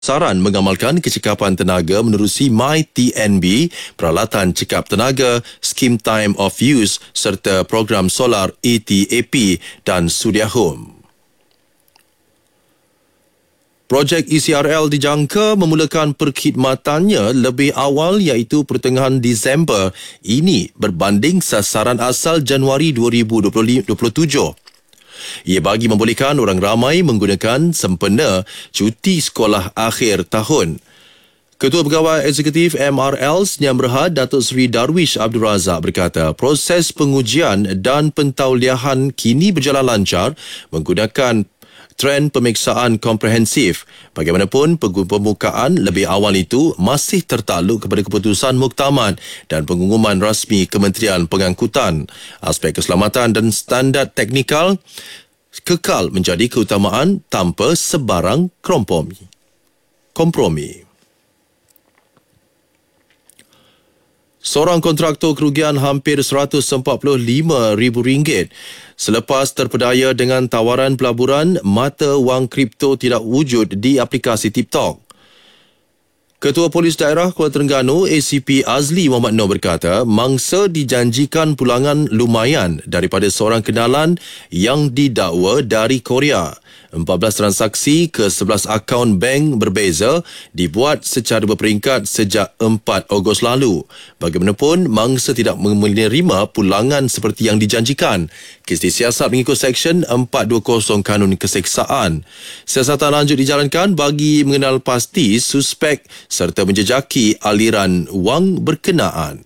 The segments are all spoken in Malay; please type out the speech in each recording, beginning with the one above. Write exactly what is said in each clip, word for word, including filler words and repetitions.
Saran mengamalkan kecekapan tenaga menerusi MyTNB, peralatan cekap tenaga, skim time of use serta program solar E T A P dan Sudia Home. Projek E C R L dijangka memulakan perkhidmatannya lebih awal iaitu pertengahan Disember ini berbanding sasaran asal Januari dua ribu dua puluh tujuh. Ia bagi membolehkan orang ramai menggunakan sempena cuti sekolah akhir tahun. Ketua Pegawai Eksekutif M R L Sdn Bhd Datuk Seri Darwish Abdul Razak berkata proses pengujian dan pentauliahan kini berjalan lancar menggunakan trend pemeriksaan komprehensif. Bagaimanapun, pembukaan lebih awal itu masih tertakluk kepada keputusan muktamad dan pengumuman rasmi Kementerian Pengangkutan. Aspek keselamatan dan standard teknikal kekal menjadi keutamaan tanpa sebarang kompromi. Kompromi. Seorang kontraktor kerugian hampir seratus empat puluh lima ribu ringgit selepas terpedaya dengan tawaran pelaburan mata wang kripto tidak wujud di aplikasi TikTok. Ketua Polis Daerah Kuala Terengganu A C P Azli Muhammad Noor berkata mangsa dijanjikan pulangan lumayan daripada seorang kenalan yang didakwa dari Korea. empat belas transaksi ke sebelas akaun bank berbeza dibuat secara berperingkat sejak empat Ogos lalu. Bagaimanapun, mangsa tidak menerima pulangan seperti yang dijanjikan. Kes disiasat mengikut Seksyen empat dua kosong Kanun Keseksaan. Siasatan lanjut dijalankan bagi mengenal pasti suspek serta menjejaki aliran wang berkenaan.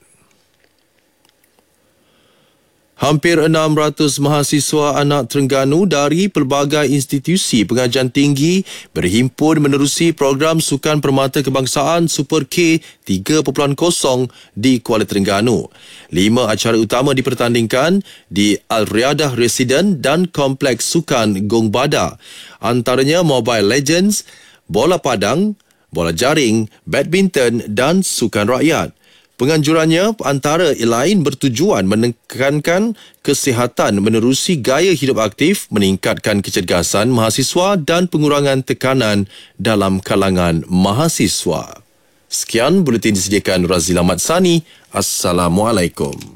Hampir enam ratus mahasiswa anak Terengganu dari pelbagai institusi pengajian tinggi berhimpun menerusi program Sukan Permata Kebangsaan Super K tiga titik kosong di Kuala Terengganu. Lima acara utama dipertandingkan di Al-Riadah Residen dan Kompleks Sukan Gong Bada. Antaranya Mobile Legends, bola padang, bola jaring, badminton dan sukan rakyat. Penganjurannya antara lain bertujuan menekankan kesihatan menerusi gaya hidup aktif, meningkatkan kecergasan mahasiswa dan pengurangan tekanan dalam kalangan mahasiswa. Sekian buletin disediakan Razil Ahmad Sani. Assalamualaikum.